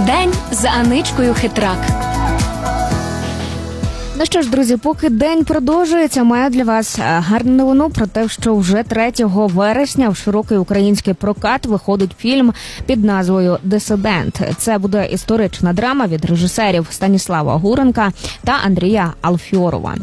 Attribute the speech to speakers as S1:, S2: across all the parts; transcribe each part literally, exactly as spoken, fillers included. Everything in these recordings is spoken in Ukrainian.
S1: День з Аничкою Хитрак.
S2: Ну що ж, друзі, поки день продовжується, маю для вас гарну новину про те, що вже третього вересня в широкий український прокат виходить фільм під назвою «Дисидент». Це буде історична драма від режисерів Станіслава Гуренка та Андрія Алфьорова.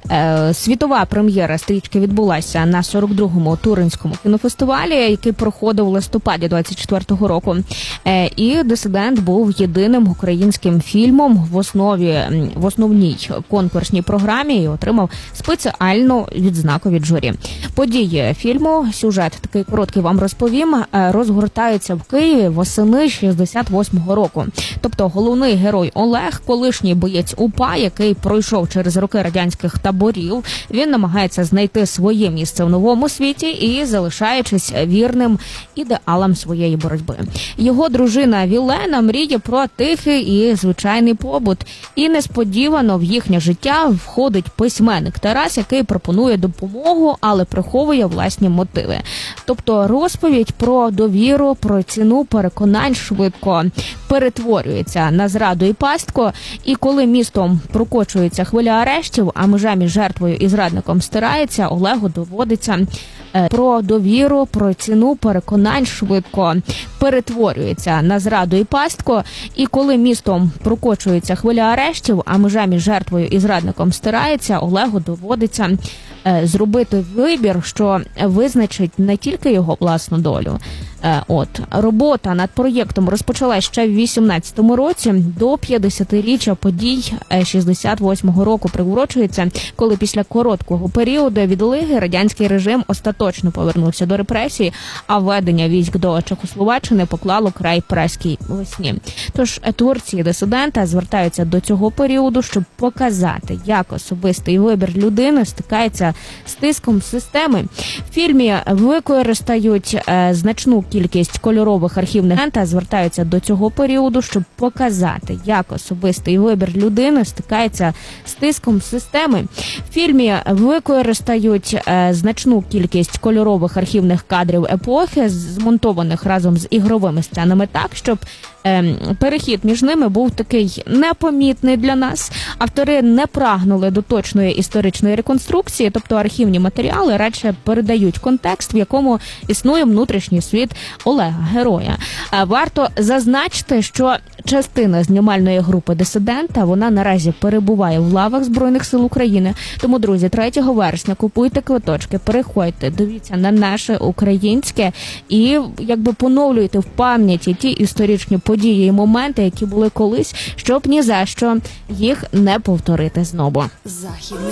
S2: Е, світова прем'єра стрічки відбулася на сорок другому Туринському кінофестивалі, який проходив у листопаді двадцять четвертого року. Е, і «Дисидент» був єдиним українським фільмом в основі в основній конкурсній програмі і отримав спеціальну відзнаку від журі. Події фільму, сюжет такий короткий вам розповім, розгортаються в Києві восени шістдесят восьмого року. Тобто головний герой Олег, колишній боєць УПА, який пройшов через роки радянських таборів, він намагається знайти своє місце в новому світі і залишаючись вірним ідеалам своєї боротьби. Його дружина Вілена мріє про тихий і звичайний побут. І несподівано в їхнє життя входить письменник Тарас, який пропонує допомогу, але приховує власні мотиви. Тобто розповідь про довіру, про ціну переконань швидко перетворюється на зраду і пастку, і коли містом прокочується хвиля арештів, а межа між жертвою і зрадником стирається, Олегу доводиться про довіру, про ціну переконань швидко перетворюється на зраду і пастку, і коли містом прокочується хвиля арештів, а межа між жертвою і зрадником стирається, Олегу доводиться зробити вибір, що визначить не тільки його власну долю. От, робота над проєктом розпочалась ще в вісімнадцятому році, до п'ятдесятиріччя подій шістдесят восьмого року приурочується, коли після короткого періоду відлиги радянський режим остаточно повернувся до репресій, а введення військ до Чехословаччини поклало край праській весні. Тож творці «Дисидента» звертаються до цього періоду, щоб показати, як особистий вибір людини стикається з тиском системи. В фільмі використають е, значну кількість кольорових архівних та звертаються до цього періоду, щоб показати, як особистий вибір людини стикається з тиском системи. В фільмі використають е, значну кількість кольорових архівних кадрів епохи, змонтованих разом з ігровими сценами так, щоб е, перехід між ними був такий непомітний для нас. Автори не прагнули до точної історичної реконструкції, тобто архівні матеріали радше передають контекст, в якому існує внутрішній світ Олега, героя. Варто зазначити, що частина знімальної групи «Дисидента», вона наразі перебуває в лавах Збройних сил України. Тому, друзі, третього вересня купуйте квиточки, переходьте, дивіться на наше українське і якби поновлюйте в пам'яті ті історичні події і моменти, які були колись, щоб ні за що їх не повторити знову.
S1: Західний